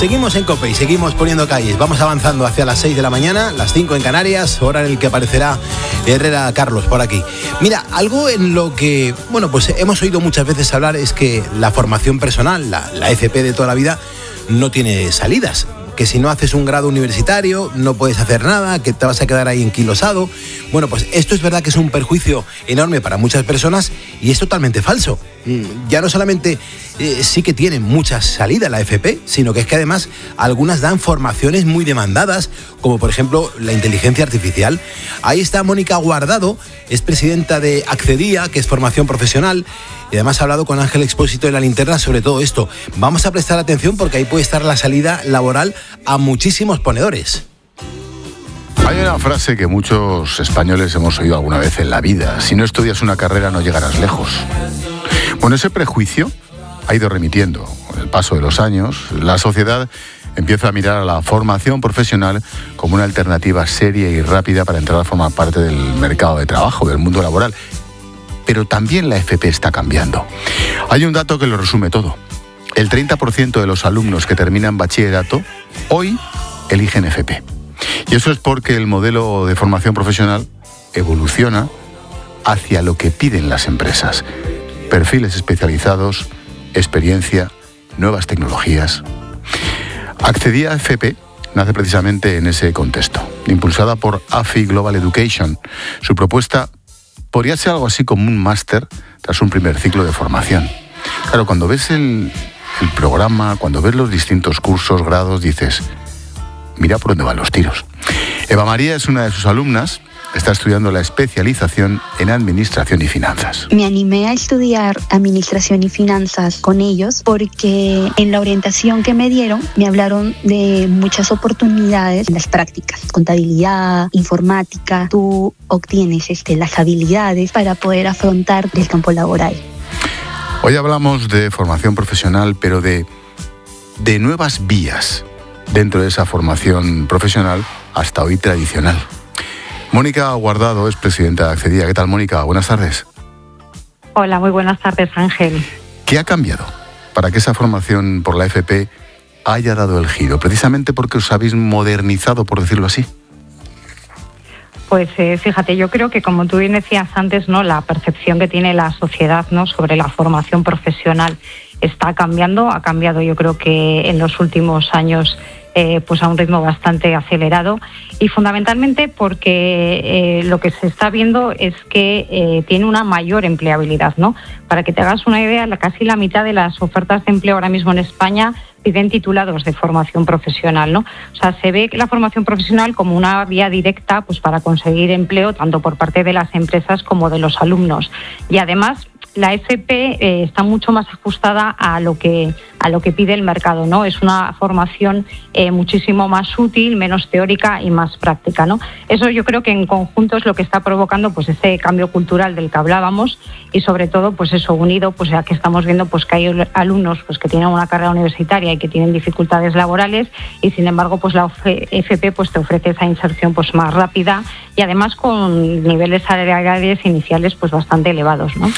Seguimos en COPE y seguimos poniendo calles. Vamos avanzando hacia las 6 de la mañana, las 5 en Canarias, hora en el que aparecerá Herrera Carlos por aquí. Mira, algo en lo que, pues hemos oído muchas veces hablar es que la formación personal, la FP de toda la vida, no tiene salidas. Que si no haces un grado universitario no puedes hacer nada, que te vas a quedar ahí enquilosado. Bueno, pues esto es verdad que es un perjuicio enorme para muchas personas y es totalmente falso. Ya no solamente sí que tiene mucha salida la FP, sino que es que además algunas dan formaciones muy demandadas, como por ejemplo la inteligencia artificial. Ahí está Mónica Guardado, es presidenta de Accedía, que es formación profesional, y además ha hablado con Ángel Expósito de La Linterna sobre todo esto. Vamos a prestar atención porque ahí puede estar la salida laboral a muchísimos ponedores. Hay una frase que muchos españoles hemos oído alguna vez en la vida: si no estudias una carrera no llegarás lejos. Bueno, ese prejuicio ha ido remitiendo con el paso de los años. La sociedad empieza a mirar a la formación profesional como una alternativa seria y rápida para entrar a formar parte del mercado de trabajo, del mundo laboral. Pero también la FP está cambiando. Hay un dato que lo resume todo. El 30% de los alumnos que terminan bachillerato hoy eligen FP. Y eso es porque el modelo de formación profesional evoluciona hacia lo que piden las empresas: perfiles especializados, experiencia, nuevas tecnologías. Accedía a FP nace precisamente en ese contexto, impulsada por AFI Global Education. Su propuesta podría ser algo así como un máster tras un primer ciclo de formación. Claro, cuando ves el programa, cuando ves los distintos cursos, grados, dices, mira por dónde van los tiros. Eva María es una de sus alumnas, está estudiando la especialización en Administración y Finanzas. Me animé a estudiar Administración y Finanzas con ellos porque en la orientación que me dieron me hablaron de muchas oportunidades en las prácticas, contabilidad, informática. Tú obtienes las habilidades para poder afrontar el campo laboral. Hoy hablamos de formación profesional, pero de nuevas vías dentro de esa formación profesional hasta hoy tradicional. Mónica Guardado es presidenta de Accedía. ¿Qué tal, Mónica? Buenas tardes. Hola, muy buenas tardes, Ángel. ¿Qué ha cambiado para que esa formación por la FP haya dado el giro? Precisamente porque os habéis modernizado, por decirlo así. Pues fíjate, yo creo que, como tú bien decías antes, ¿no?, la percepción que tiene la sociedad, ¿no?, sobre la formación profesional está cambiando. Ha cambiado, yo creo que en los últimos años pues a un ritmo bastante acelerado, y fundamentalmente porque lo que se está viendo es que tiene una mayor empleabilidad, ¿no? Para que te hagas una idea, casi la mitad de las ofertas de empleo ahora mismo en España piden titulados de formación profesional, ¿no? O sea, se ve la formación profesional como una vía directa pues para conseguir empleo tanto por parte de las empresas como de los alumnos. Y además la FP está mucho más ajustada a lo que pide el mercado, ¿no? Es una formación muchísimo más útil, menos teórica y más práctica, ¿no? Eso yo creo que en conjunto es lo que está provocando pues ese cambio cultural del que hablábamos, y sobre todo pues eso unido pues a que estamos viendo pues que hay alumnos pues que tienen una carrera universitaria y que tienen dificultades laborales, y sin embargo pues la FP pues te ofrece esa inserción pues más rápida y además con niveles salariales iniciales pues bastante elevados, ¿no?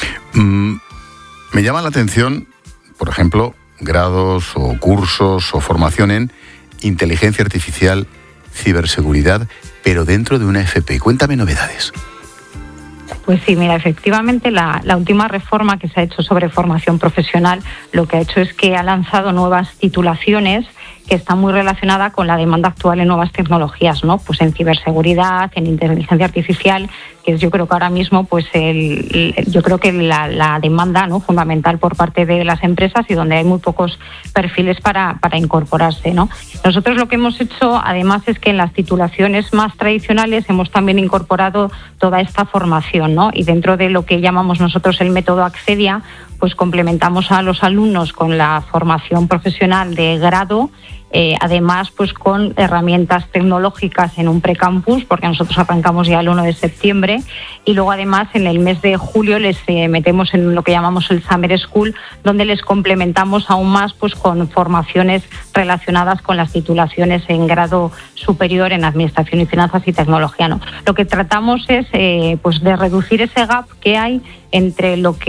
Me llama la atención, por ejemplo, grados o cursos o formación en inteligencia artificial, ciberseguridad, pero dentro de una FP. Cuéntame novedades. Pues sí, mira, efectivamente la última reforma que se ha hecho sobre formación profesional lo que ha hecho es que ha lanzado nuevas titulaciones que está muy relacionada con la demanda actual en nuevas tecnologías, ¿no? Pues en ciberseguridad, en inteligencia artificial, que es yo creo que ahora mismo pues yo creo que la demanda, ¿no?, fundamental por parte de las empresas, y donde hay muy pocos perfiles para incorporarse, ¿no? Nosotros lo que hemos hecho además es que en las titulaciones más tradicionales hemos también incorporado toda esta formación, ¿no? Y dentro de lo que llamamos nosotros el método Accedía, pues complementamos a los alumnos con la formación profesional de grado, además pues con herramientas tecnológicas en un precampus, porque nosotros arrancamos ya el 1 de septiembre, y luego además en el mes de julio les metemos en lo que llamamos el Summer School, donde les complementamos aún más pues con formaciones relacionadas con las titulaciones en grado superior en Administración y Finanzas y Tecnología, ¿no? Lo que tratamos es pues de reducir ese gap que hay entre lo que